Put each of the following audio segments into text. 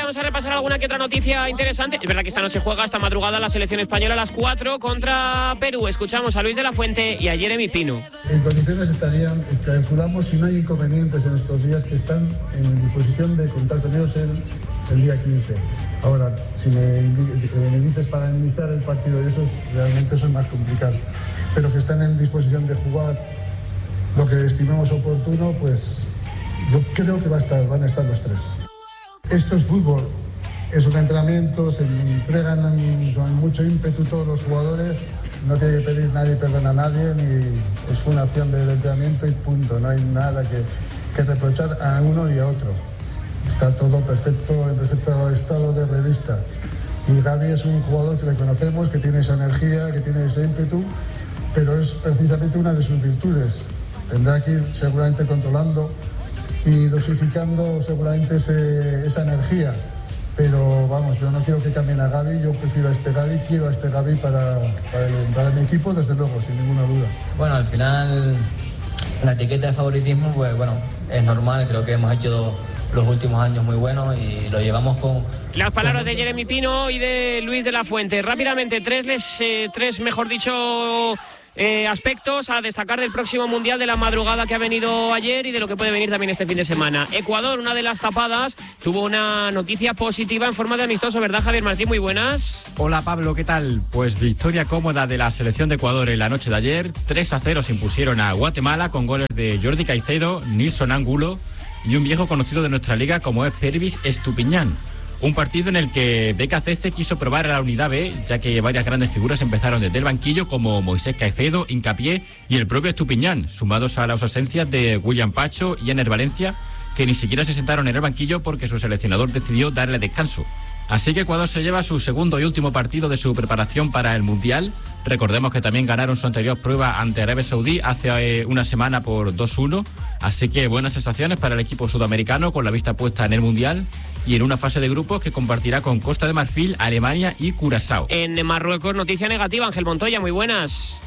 vamos a repasar alguna que otra noticia interesante. Es verdad que esta noche juega, esta madrugada, la selección española a las 4 contra Perú. Escuchamos a Luis de la Fuente y a Jeremy Pino. En condiciones estarían, calculamos, si no hay inconvenientes en estos días, que están en disposición de contar con ellos el día 15. Ahora, si me dices para iniciar el partido, realmente eso es más complicado. Pero que están en disposición de jugar lo que estimemos oportuno, pues yo creo que van a estar los tres. Esto es fútbol, es un entrenamiento, se entregan con mucho ímpetu todos los jugadores, no tiene que pedir nadie perdón a nadie, ni es una acción del entrenamiento y punto, no hay nada que reprochar a uno y a otro. Está todo perfecto, en perfecto estado de revista. Y Gavi es un jugador que le conocemos, que tiene esa energía, que tiene ese ímpetu, pero es precisamente una de sus virtudes. Tendrá que ir seguramente controlando y dosificando seguramente esa energía. Pero vamos, yo no quiero que cambien a Gavi, yo prefiero a este Gavi, quiero a este Gavi para mi equipo, desde luego, sin ninguna duda. Bueno, al final la etiqueta de favoritismo, pues bueno, es normal, creo que hemos hecho los últimos años muy buenos y lo llevamos con... Las palabras de Jeremy Pino y de Luis de la Fuente. Rápidamente, tres mejor dicho... aspectos a destacar del próximo Mundial, de la madrugada que ha venido ayer y de lo que puede venir también este fin de semana. Ecuador, una de las tapadas, tuvo una noticia positiva en forma de amistoso, ¿verdad, Javier Martín? Muy buenas. Hola, Pablo, ¿qué tal? Pues victoria cómoda de la selección de Ecuador en la noche de ayer. 3-0 se impusieron a Guatemala con goles de Jordi Caicedo, Nilson Angulo y un viejo conocido de nuestra liga como es Pervis Estupiñán. Un partido en el que BKC quiso probar a la unidad B, ya que varias grandes figuras empezaron desde el banquillo, como Moisés Caicedo, Hincapié y el propio Estupiñán, sumados a las ausencias de William Pacho y Ener Valencia, que ni siquiera se sentaron en el banquillo porque su seleccionador decidió darle descanso. Así que Ecuador se lleva su segundo y último partido de su preparación para el Mundial. Recordemos que también ganaron su anterior prueba ante Arabia Saudí hace una semana por 2-1. Así que buenas sensaciones para el equipo sudamericano, con la vista puesta en el Mundial y en una fase de grupos que compartirá con Costa de Marfil, Alemania y Curazao. En Marruecos, noticia negativa, Ángel Montoya, muy buenas.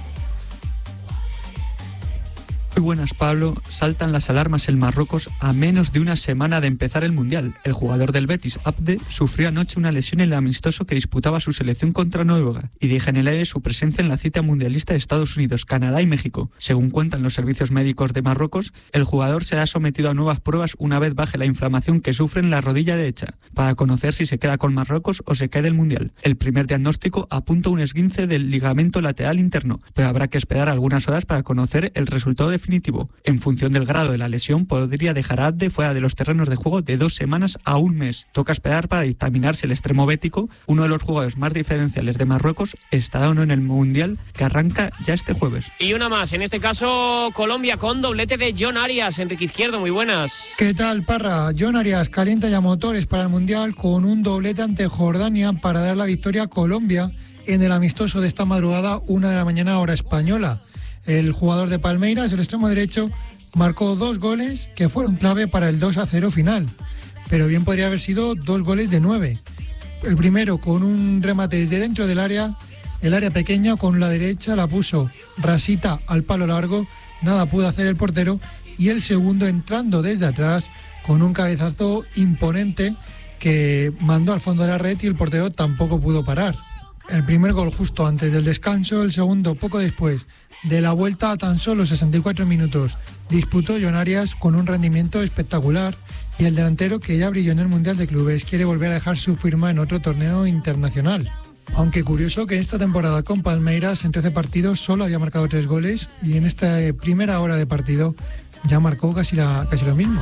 Muy buenas, Pablo. Saltan las alarmas en Marruecos a menos de una semana de empezar el Mundial. El jugador del Betis, Abde, sufrió anoche una lesión en el amistoso que disputaba su selección contra Noruega y deja en el aire su presencia en la cita mundialista de Estados Unidos, Canadá y México. Según cuentan los servicios médicos de Marruecos, el jugador será sometido a nuevas pruebas una vez baje la inflamación que sufre en la rodilla derecha, para conocer si se queda con Marruecos o se cae del Mundial. El primer diagnóstico apunta a un esguince del ligamento lateral interno, pero habrá que esperar algunas horas para conocer el resultado definitivo. En función del grado de la lesión, podría dejar a Abde fuera de los terrenos de juego de 2 semanas a 1 mes. Toca esperar para dictaminar si el extremo bético, uno de los jugadores más diferenciales de Marruecos, estará o no en el Mundial que arranca ya este jueves. Y una más, en este caso Colombia con doblete de John Arias. Enrique Izquierdo, muy buenas. ¿Qué tal, Parra? John Arias calienta ya motores para el Mundial con un doblete ante Jordania para dar la victoria a Colombia en el amistoso de esta madrugada, 1 de la mañana hora española. El jugador de Palmeiras, el extremo derecho, marcó 2 goles que fueron clave para el 2-0 final, pero bien podría haber sido 2 goles de 9. El primero con un remate desde dentro del área, el área pequeña, con la derecha la puso rasita al palo largo, nada pudo hacer el portero, y el segundo entrando desde atrás con un cabezazo imponente que mandó al fondo de la red y el portero tampoco pudo parar. El primer gol justo antes del descanso, el segundo poco después de la vuelta a tan solo 64 minutos. Disputó John Arias con un rendimiento espectacular y el delantero, que ya brilló en el Mundial de Clubes, quiere volver a dejar su firma en otro torneo internacional. Aunque curioso que en esta temporada con Palmeiras en 13 partidos solo había marcado 3 goles y en esta primera hora de partido ya marcó casi lo mismo.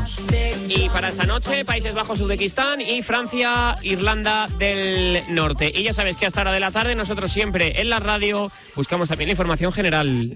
Y para esta noche, Países Bajos, Uzbekistán y Francia, Irlanda del Norte. Y ya sabes que hasta hora de la tarde nosotros siempre en la radio buscamos también la información general.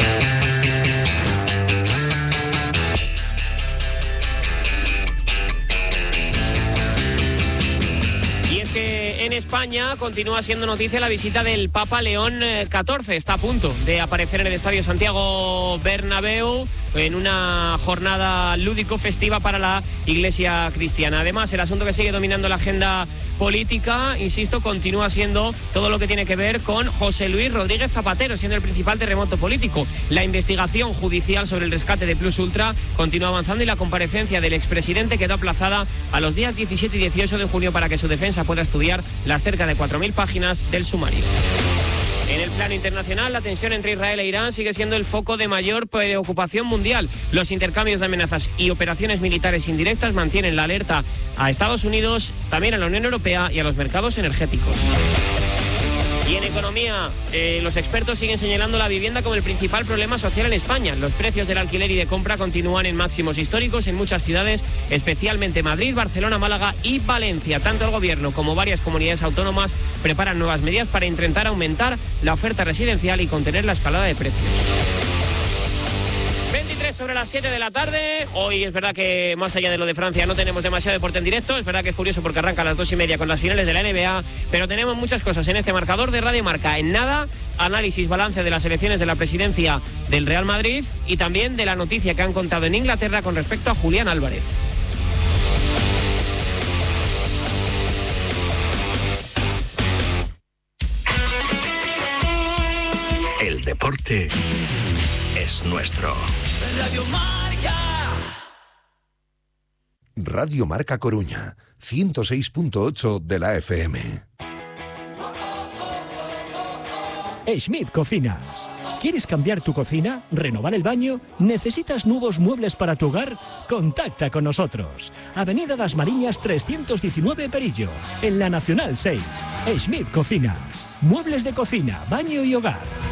Y es que en España continúa siendo noticia la visita del Papa León XIV. Está a punto de aparecer en el Estadio Santiago Bernabéu. en una jornada lúdico-festiva para la Iglesia cristiana. Además, el asunto que sigue dominando la agenda política, insisto, continúa siendo todo lo que tiene que ver con José Luis Rodríguez Zapatero, siendo el principal terremoto político. La investigación judicial sobre el rescate de Plus Ultra continúa avanzando y la comparecencia del expresidente quedó aplazada a los días 17 y 18 de junio para que su defensa pueda estudiar las cerca de 4.000 páginas del sumario. En el plano internacional, la tensión entre Israel e Irán sigue siendo el foco de mayor preocupación mundial. Los intercambios de amenazas y operaciones militares indirectas mantienen la alerta a Estados Unidos, también a la Unión Europea y a los mercados energéticos. Y en economía, los expertos siguen señalando la vivienda como el principal problema social en España. Los precios del alquiler y de compra continúan en máximos históricos en muchas ciudades, especialmente Madrid, Barcelona, Málaga y Valencia. Tanto el gobierno como varias comunidades autónomas preparan nuevas medidas para intentar aumentar la oferta residencial y contener la escalada de precios. 23 sobre las 7 de la tarde. Hoy es verdad que más allá de lo de Francia no tenemos demasiado deporte en directo. Es verdad que es curioso porque arranca a las 2:30 con las finales de la NBA, pero tenemos muchas cosas en este marcador de Radio Marca. En nada, análisis, balance de las elecciones de la presidencia del Real Madrid y también de la noticia que han contado en Inglaterra con respecto a Julián Álvarez. El deporte es nuestro. Radio Marca. Radio Marca Coruña, 106.8 de la FM. Schmidt Cocinas. ¿Quieres cambiar tu cocina? ¿Renovar el baño? ¿Necesitas nuevos muebles para tu hogar? Contacta con nosotros. Avenida Das Mariñas 319 Perillo, en la Nacional 6. Schmidt Cocinas. Muebles de cocina, baño y hogar.